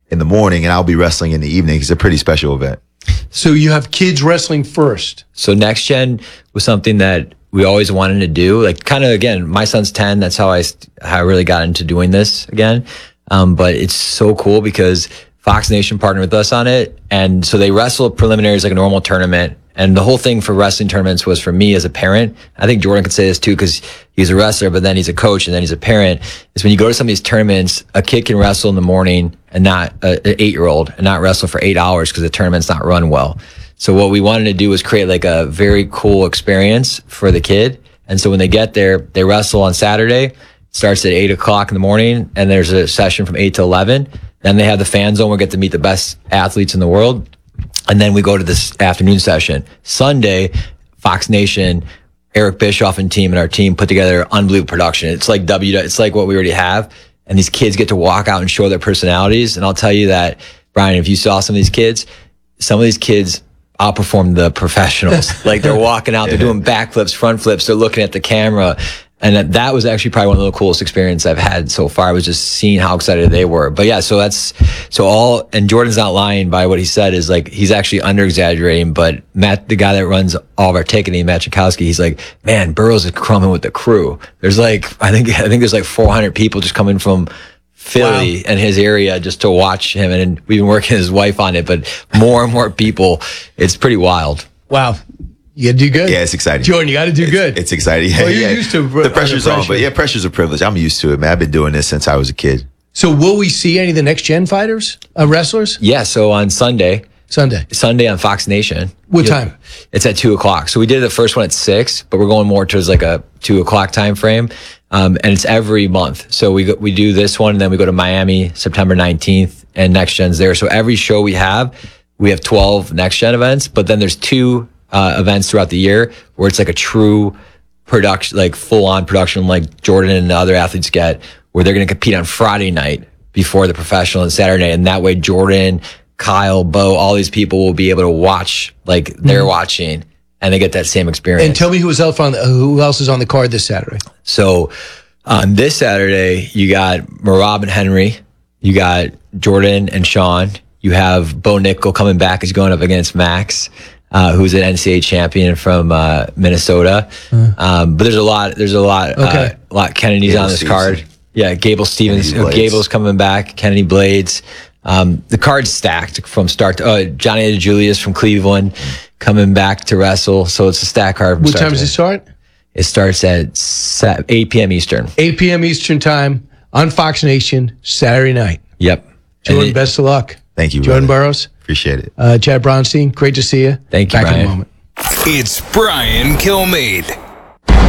in the morning, and I'll be wrestling in the evening. It's a pretty special event. So you have kids wrestling first. So Next Gen was something that we always wanted to do. Like, kind of, again, my son's 10. That's how I really got into doing this again. But it's so cool because Fox Nation partnered with us on it. And so they wrestle preliminaries like a normal tournament. And the whole thing for wrestling tournaments was for me as a parent. I think Jordan could say this too, because he's a wrestler, but then he's a coach and then he's a parent. Is when you go to some of these tournaments, a kid can wrestle in the morning and not an 8-year-old and not wrestle for 8 hours because the tournament's not run well. So what we wanted to do was create like a very cool experience for the kid. And so when they get there, they wrestle on Saturday. It starts at 8 o'clock in the morning, and there's a session from 8 to 11. Then they have the fan zone where we get to meet the best athletes in the world. And then we go to this afternoon session. Sunday, Fox Nation, Eric Bischoff and team and our team put together unbelievable production. It's like it's like what we already have. And these kids get to walk out and show their personalities. And I'll tell you that, Brian, if you saw some of these kids outperform the professionals. Like, they're walking out, they're doing backflips, front flips, they're looking at the camera. And that was actually probably one of the coolest experiences I've had so far. I was just seeing how excited they were. But yeah, and Jordan's not lying by what he said, is like, he's actually under exaggerating, but Matt, the guy that runs all of our ticketing, Matt Chakowski, he's like, man, Burroughs is crumbing with the crew. There's like, I think there's like 400 people just coming from Philly and his area just to watch him. And we've been working with his wife on it, but more and more people. It's pretty wild. Wow. You got to do good. Yeah, it's exciting. Jordan, you got to do good. It's exciting. Yeah, well, you're used to the pressure's on, but yeah, pressure's a privilege. I'm used to it, man. I've been doing this since I was a kid. So will we see any of the Next Gen fighters, wrestlers? Yeah, so on Sunday on Fox Nation. What time? It's at 2 o'clock. So we did the first one at 6, but we're going more towards like a 2 o'clock time frame. And it's every month. So we do this one, and then we go to Miami September 19th, and Next Gen's there. So every show we have 12 Next Gen events, but then there's 2 events throughout the year where it's like a true production, like full on production, like Jordan and the other athletes get, where they're going to compete on Friday night before the professional and Saturday night. And that way Jordan, Kyle, Bo, all these people will be able to watch like they're watching, and they get that same experience. And tell me who else is on the card this Saturday. So on this Saturday, you got Merab and Henry, you got Jordan and Sean, you have Bo Nickel coming back. He's going up against Max, who's an NCAA champion from Minnesota. But there's a lot. Kennedy's on this card. Yeah, Gable Stevens. Gable's coming back. Kennedy Blades. The card's stacked from start to Johnny DeJulius from Cleveland coming back to wrestle. So it's a stacked card. What time does it start? It starts at 8 p.m. Eastern. 8 p.m. Eastern time on Fox Nation, Saturday night. Yep. Jordan, best of luck. Thank you, Jordan brother. Burroughs. Appreciate it. Chad Bronstein, great to see you. Thank you, Back Brian. in a moment. It's Brian Kilmeade.